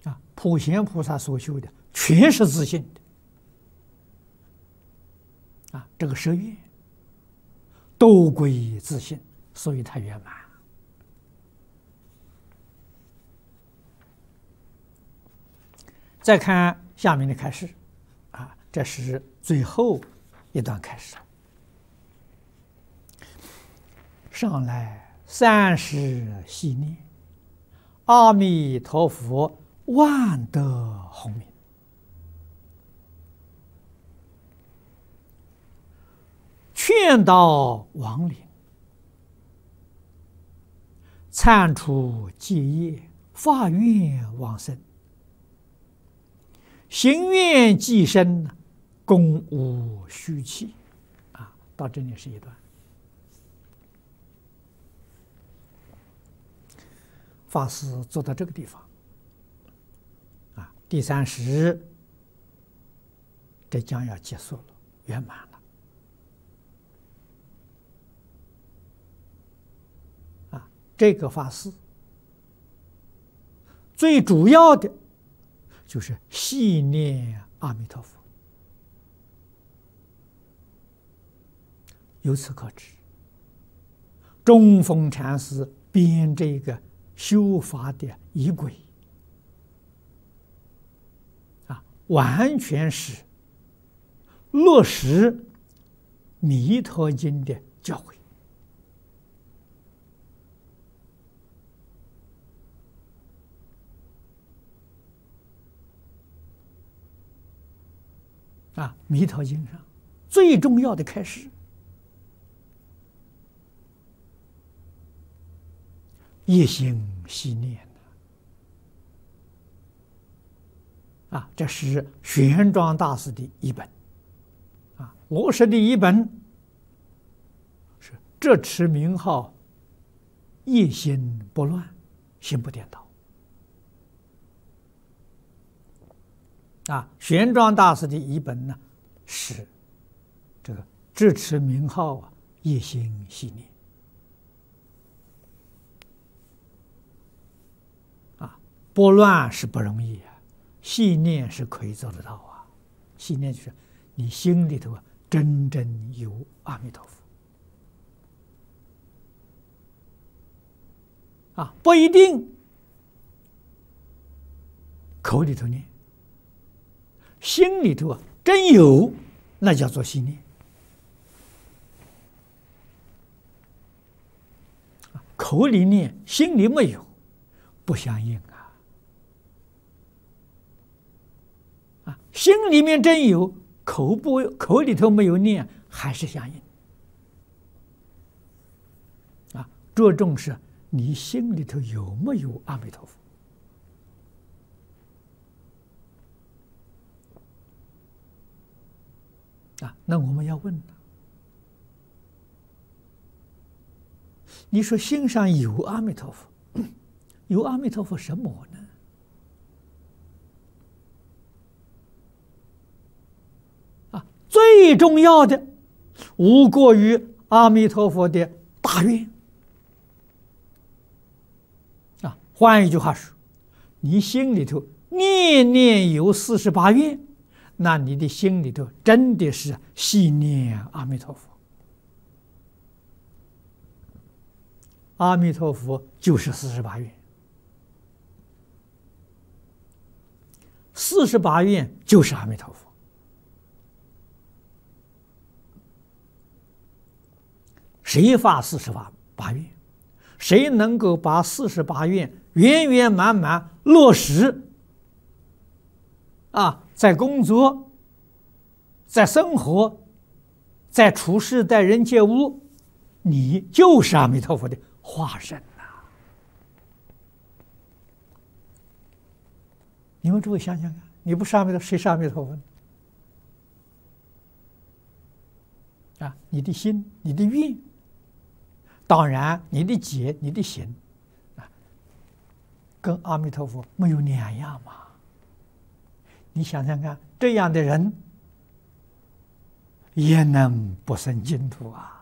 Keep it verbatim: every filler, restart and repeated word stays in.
啊，普贤菩萨所修的全是自信的啊，这个十愿都归自信，所以它圆满。再看下面的开示啊，这是最后一段开示。上来三时细念，阿弥陀佛万德洪名，劝导亡灵，忏除戒业，发愿往生，行愿济身，功无虚弃。啊，到这里是一段。法师做到这个地方，啊，第三十，这将要结束了，圆满了。啊，这个法师最主要的就是细念阿弥陀佛。由此可知，中峰禅师编这个修法的仪轨啊，完全是落实《弥陀经》的教诲啊，《弥陀经》上最重要的开示，一心细念啊，这是玄奘大师的译本啊。我说的译本是这持名号，一心不乱，心不颠倒啊。玄奘大师的译本呢是这个这持名号啊，一心细念。拨乱是不容易啊，细念是可以做得到啊。细念就是你心里头啊，真正有阿弥陀佛啊，不一定口里头念，心里头啊真有，那叫做细念。口里念，心里没有，不相应啊。心里面真有，口不口里头没有念，还是相应啊。着重是你心里头有没有阿弥陀佛啊？那我们要问了，你说心上有阿弥陀佛，有阿弥陀佛什么呢？最重要的无过于阿弥陀佛的大愿啊！换一句话说，你心里头念念有四十八愿，那你的心里头真的是细念阿弥陀佛。阿弥陀佛就是四十八愿，四十八愿就是阿弥陀佛。谁发四十八愿，谁能够把四十八愿圆圆满满落实啊，在工作、在生活、在处事待人接物，你就是阿弥陀佛的化身呐！你们诸位想想看，你不是阿弥陀，谁是阿弥陀佛呢？啊，你的心，你的愿。当然，你的解、你的行，啊，跟阿弥陀佛没有两样嘛。你想想看，这样的人也能不生净土啊？